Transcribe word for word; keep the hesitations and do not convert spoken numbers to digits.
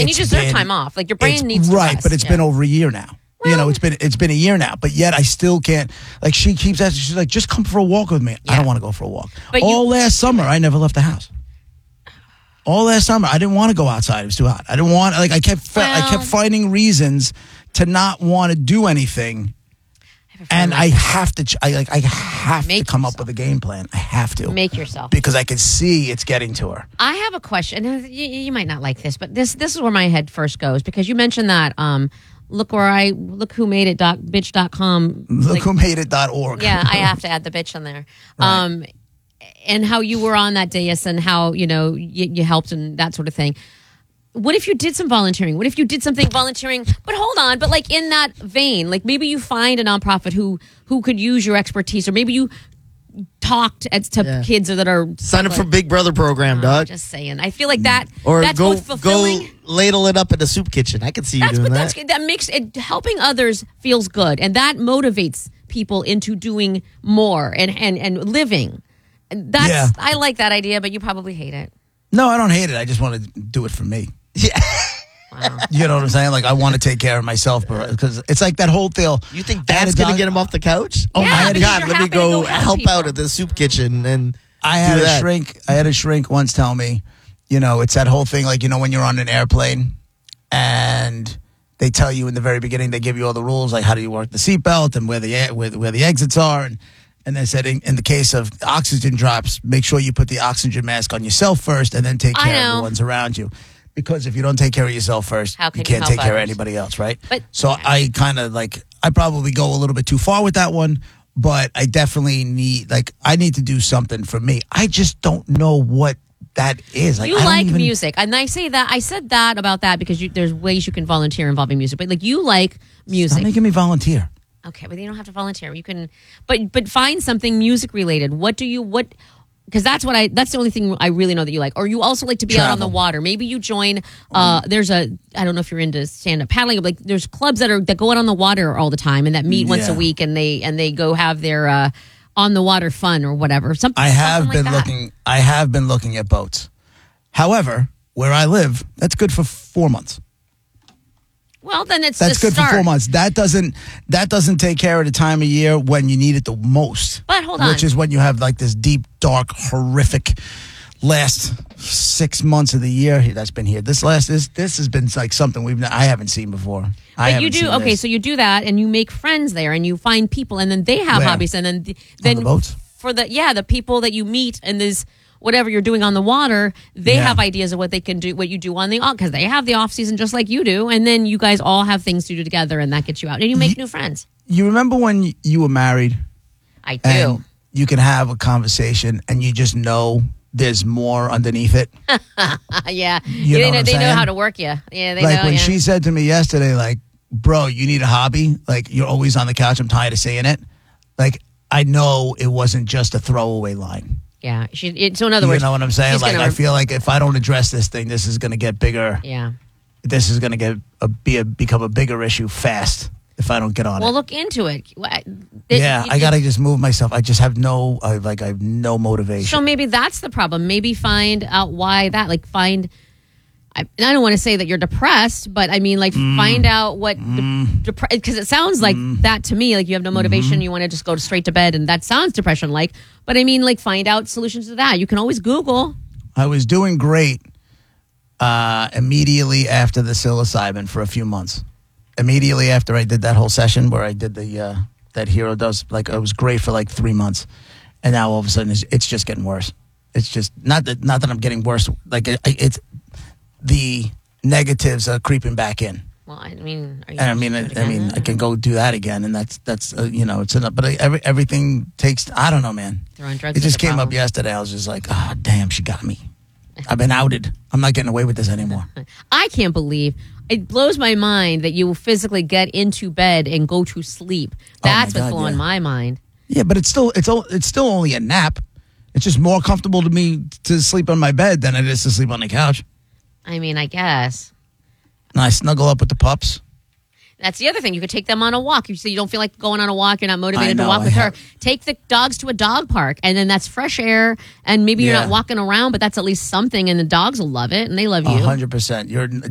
And you deserve been, time off. Like your brain needs to right, rest. but it's yeah. been over a year now. Well, you know, it's been it's been a year now, but yet I still can't. Like she keeps asking, she's like, "Just come for a walk with me." Yeah. I don't want to go for a walk. But All you, last summer, I never left the house. All last summer, I didn't want to go outside. It was too hot. I didn't want. Like I kept, well, I kept finding reasons to not want to do anything. And like I have to, I like, I have Make to come yourself. up with a game plan. I have to make yourself because I can see it's getting to her. I have a question. You, you might not like this, but this this is where my head first goes because you mentioned that. Um, look where I look who made it. Dot bitch dot com. Look like, who made it. Dot org. Yeah, I have to add the bitch in there. Right. Um, and how you were on that dais and how you know you, you helped and that sort of thing. What if you did some volunteering? What if you did something volunteering? But hold on, but like in that vein, like maybe you find a nonprofit who who could use your expertise, or maybe you talked at, to Yeah. kids that are Sign up like, for Big Brother program, oh, dog. Just saying, I feel like that Or that's go both fulfilling. go ladle it up in the soup kitchen. I can see you That's doing but that. that's that makes it helping others feels good, and that motivates people into doing more and and and living. That's Yeah. I like that idea, but you probably hate it. No, I don't hate it. I just want to do it for me. Yeah. Wow. You know what I'm saying? Like I want to take care of myself because it's like that whole deal. You think I had that's a gonna dog- get him off the couch? Oh, Yeah, I had a, because God, you're let me happy to go, go help help people. out at the soup kitchen and I had do a that. shrink. I had a shrink once tell me, you know, it's that whole thing. Like you know, when you're on an airplane and they tell you in the very beginning, they give you all the rules, like how do you work the seatbelt and where the where, where the exits are, and and they said in, in the case of oxygen drops, make sure you put the oxygen mask on yourself first, and then take I care of know. the ones around you. Because if you don't take care of yourself first, How can you you can't help take care of others? anybody else, right? But- so yeah. I kind of like I probably go a little bit too far with that one, but I definitely need like I need to do something for me. I just don't know what that is. Like You I don't like even- music, and I say that I said that about that because you, there's ways you can volunteer involving music, but like you like music. Stop making me volunteer. Okay, but you don't have to volunteer. You can, but but find something music related. What do you what? Because that's what I. That's the only thing I really know that you like. Or you also like to be out on the Travel. water. Maybe you join. Uh, there's a. I don't know if you're into stand up paddling. But like there's clubs that are that go out on the water all the time and that meet once a Yeah. week and they and they go have their uh, on the water fun or whatever. Some, I have something been like that. looking. I have been looking at boats. However, where I live, that's good for four months. Well, then it's That's the good start. for four months. That doesn't that doesn't take care of the time of year when you need it the most. But hold on. Which is when you have like this deep, dark, horrific last six months of the year that's been here. This last this this has been like something we've I haven't seen before. I But you haven't do seen okay, this. so you do that, and you make friends there, and you find people, and then they have Where? hobbies, and then then the boats? for the yeah the people that you meet and this whatever you're doing on the water, they Yeah. have ideas of what they can do, what you do on the off because they have the off season just like you do, and then you guys all have things to do together, and that gets you out, and you make new friends. You remember when you were married I do. and you can have a conversation and you just know there's more underneath it? Uh, yeah, You know they what know, I'm they know saying? how to work you. Yeah, they Like know. when yeah. she said to me yesterday, like, bro, you need a hobby. Like, you're always on the couch. I'm tired of saying it. Like, I know it wasn't just a throwaway line. yeah, she. It, so in other You words, know what I'm saying? she's Like, gonna- I feel like if I don't address this thing, this is going to get bigger. yeah. This is going to get a, be a, become a bigger issue fast if I don't get on Well, it. look into it. What- it- Yeah, it- I gotta just move myself. I just have no, I, like, I have no motivation. So maybe that's the problem. Maybe find out why that. Like find. I, and I don't want to say that you're depressed, but I mean, like, Mm. find out what because it sounds like that to me. Like you have no motivation. Mm-hmm. You want to just go straight to bed, and that sounds depression like. But I mean, like, find out solutions to that. You can always Google. I was doing great uh, immediately after the psilocybin for a few months. Immediately after I did that whole session where I did the uh, that hero does, like, it was great for like three months, and now all of a sudden it's, it's just getting worse. It's just not that not that I'm getting worse. Like it, it's the negatives are creeping back in. Well, I mean, are you And I mean, do I, it I mean, again? I can go do that again, and that's that's uh, you know, it's enough. But I, every, everything takes. I don't know, man. Throwing drugs It is just a came up problem. yesterday. I was just like, oh, damn, she got me. I've been outed. I'm not getting away with this anymore. I can't believe it blows my mind that you will physically get into bed and go to sleep. That's Oh my what's God, blowing yeah. my mind. Yeah, but it's still it's o- it's still only a nap. It's just more comfortable to me to sleep on my bed than it is to sleep on the couch. I mean, I guess. And I snuggle up with the pups. That's the other thing. You could take them on a walk. You say you don't feel like going on a walk. You're not motivated I to know, walk I with her. have- Take the dogs to a dog park, and then that's fresh air. And maybe you're Yeah. not walking around, but that's at least something. And the dogs will love it, and they love A you. hundred percent. You're